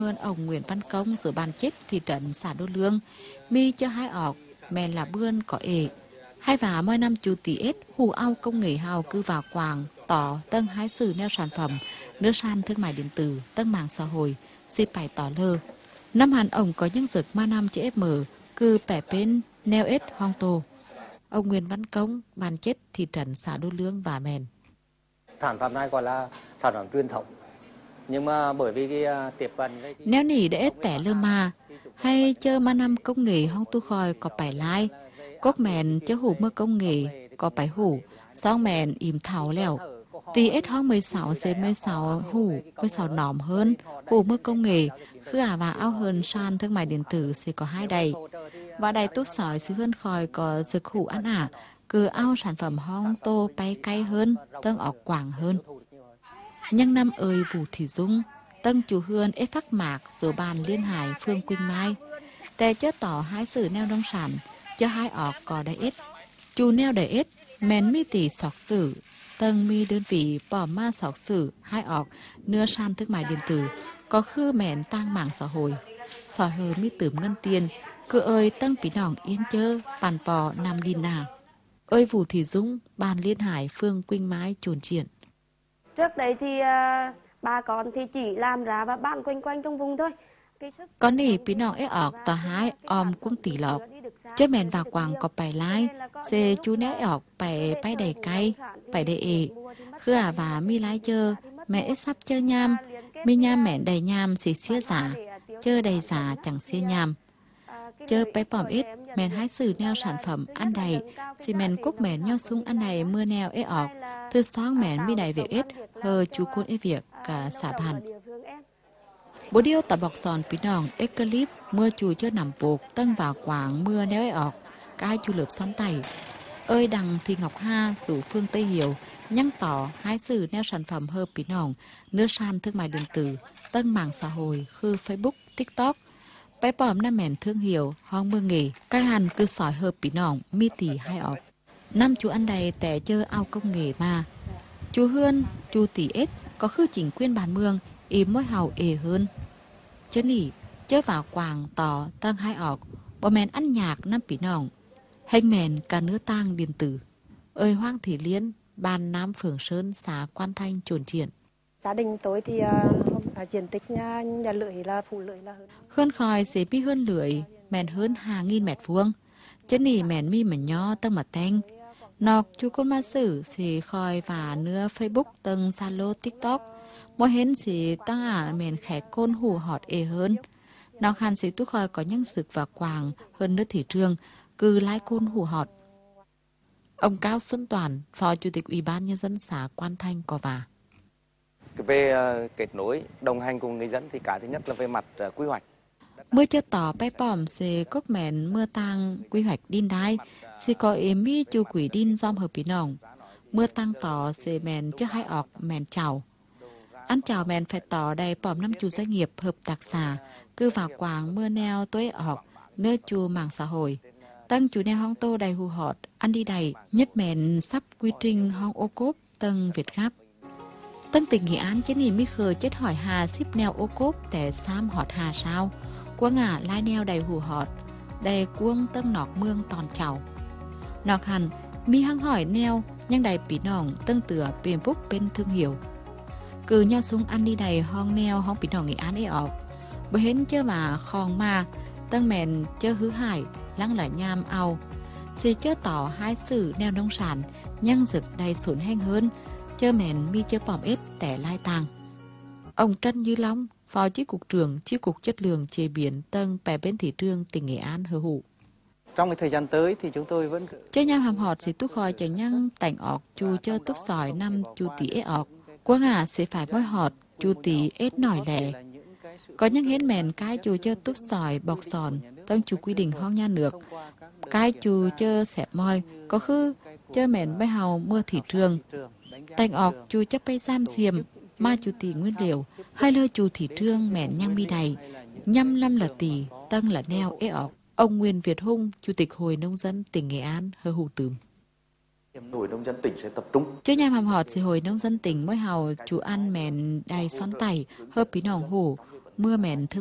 hơn ông Nguyễn Văn Công giữa bàn chết thị trấn xã Đô Lương, mi cho hai ọc, mẹ là bươn có ế. Hai và mỗi năm chú tỷ ết hù ao công nghệ hào cư vào quảng, tỏ tân hái sử neo sản phẩm, nước san thương mại điện tử, tân mạng xã hội, xịp bài tỏ lơ. Năm hàn ông có những dực ma năm chế FM, cư bẻ bên neo ết hoang tô. Ông Nguyễn Văn Công, bàn chết thị trấn xã Đô Lương và mèn. Sản phẩm này gọi là sản phẩm truyền thống. Nhưng mà bởi vì cái tiếp cận nếu nỉ để ết tẻ lơ mà hay chơi ma năm công nghệ hong tu khoi có phải lai cốt mèn chớ hủ mơ công nghệ có phải hủ xong mèn im thảo lèo tí ết hong 16 sẽ 16 hủ 16 nòm hơn hủ mơ công nghệ khứ và áo hơn san thương mại điện tử sẽ có hai đầy và đầy tốt sỏi xứ hơn khoi có dược hủ ăn cứ ao sản phẩm hong tô bay cay hơn tân ọc quảng hơn. Nhưng năm ơi Vũ Thị Dung, tân chủ hươn ết phắc mạc rồi bàn liên hải Phương Quỳnh Mai. Tè chớ tỏ hai sử neo nông sản, chớ hai ọc có đầy ết. Chủ neo đầy ết, mến mi tỷ sọc sử, tân mi đơn vị bỏ ma sọc sử, hai ọc, nưa san thương mại điện tử, có khư mến tăng mạng xã hội. Sỏi hờ mi tửm ngân tiền, cứ ơi tân bí nòng yên chơ, bàn bò nằm đi nà. Ơi Vũ Thị Dung, bàn liên hải Phương Quỳnh Mai trồn triển. Trước đấy thì bà con thì chỉ làm ra và bán quanh quanh trong vùng thôi. Con nỉ bí nòng ế ọc tòa hái om cũng tỷ lọc. Chớ mèn vào quảng có bài lai, xê chú nế ọc bài đầy cay, bài đầy ế. Khứ và mi lái chơ, mẹ ế sắp chơ nham, mi nham mẹn đầy nham xì xía giả, chơ đầy giả chẳng xía nham. Chơ bé bòm ít, mèn hái sử neo sản phẩm ăn đầy, xì mèn cúc mèn nho sung ăn đầy mưa neo ế ọc. Thứ sáng mèn mi đầy việc ít, hờ chú côn ế việc cả xả bàn. Bố điêu tả bọc sòn bí nòng ếch clip mưa chùi chơ nằm bột tân vào quảng mưa neo ế ọc, cả hai chú lượp xón tay. Ơi đằng thì Ngọc Ha rủ Phương Tây Hiểu, nhăng tỏ hái sử neo sản phẩm hơ bí nòng, nước san thương mại điện tử, tân mạng xã hội, khư Facebook, TikTok. Bé bòm nam mèn thương hiệu, hong mưa nghề, cái hàn cứ sỏi hợp bí nòng, mi tỷ hai ọc. Năm chú ăn đầy tẻ chơ ao công nghề mà. Chú Hươn, chú tỷ ết, có khư chỉnh quyên bàn mương, im môi hào ế hơn. Chớ nỉ, chớ vào quàng tỏ tăng hai ọc, bỏ mèn ăn nhạc năm bí nòng. Hình mèn cả nứa tang điện tử. Ơi Hoang Thị Liên, ban Nam Phường Sơn, xã Quan Thanh trồn triển. Gia đình tôi thì diện tích nhà lưỡi là phụ lưỡi là hơn khoi sẽ bi hơn lưỡi, mèn hơn 2.000 mét vuông. Chớ nỉ mèn mi mà nho tâng mà tanh. Nọc chú con ma sử sẽ khoi và nưa Facebook tầng Zalo TikTok. Mỗi hến sẽ tăng mèn khẽ côn hù họt ế hơn. Nọc hàn sẽ tú khoi có những dực và quàng hơn nước thị trường, cứ lái côn hù họt. Ông Cao Xuân Toàn, Phó Chủ tịch Ủy ban Nhân dân xã Quan Thanh có vả. về kết nối đồng hành cùng người dân thì cái thứ nhất là về mặt quy hoạch. Mưa cho tỏ bé bòm sẽ cốc mẹn mưa tăng quy hoạch đin đai, sẽ có ếm mi chú quỷ đin dòm hợp bí nòng. Mưa tăng tỏ sẽ mẹn cho hai ọc mẹn chào. Ăn chào mẹn phải tỏ đầy bòm năm chú doanh nghiệp hợp tác xã, cứ vào quảng mưa neo tối ọc, nơi chú mạng xã hội. Tân chú neo hong tô đầy hù họt, ăn đi đầy, nhất mẹn sắp quy trình hong ô cốp tân Việt Gáp. Tân tỉnh Nghệ An chế nỉ mi khờ chết hỏi hà ship neo ô cốp để xám họt hà sao. Quang lai neo đầy hù họt, đầy cuông tân nọc mương tòn chào. Nọc hẳn, mi hăng hỏi neo, nhưng đầy bí nòng tân tựa bền búc bên thương hiệu. Cứ nhau súng ăn đi đầy hong neo hong bí nòng Nghệ An ế ọc. Bởi hến chơ mà khong ma, tân mèn chơ hứ hải, lăng là nham ao. Xì chơ tỏ hai sử neo nông sản, nhưng rực đầy sủn hanh hơn, chơ mèn mi chơ bòm ết tẻ lai tàng. Ông Trân Như Long, Phó Chi cục trưởng Chi cục chất lượng chế biến tân bè bên thị trường tỉnh Nghệ An hờ hụ. Trong cái thời gian tới thì chúng tôi vẫn chơi nham hàm họt sẽ túc khỏi chẳng nhăng tảnh ọc chú chơ túc sỏi năm chú tí ế ọc. Quang sẽ phải môi họt chú tí ết nổi lẻ. Có những hến mèn cái chú chơ túc sỏi bọc sòn tân chú quy định hoang nha nước. Cái chú chơ xẹp môi có khư chơ mèn bay hào mưa thị trường. Tảnh ọc chú chấp bay giam diềm ma chú tỷ nguyên liệu hai lơ chú thị trương mẹn nhang mi đầy nhăm lâm là tỷ tân là neo ế ọc. Ông Nguyên Việt Hung, Chủ tịch Hội Nông dân tỉnh Nghệ An hơ hù tửm. Hội Nông dân tỉnh sẽ tập trung chứ nham hàm họt thì Hội Nông dân tỉnh mới hào chú ăn mẹn đầy xón tẩy hợp bí nòng hủ เมื่อแม่น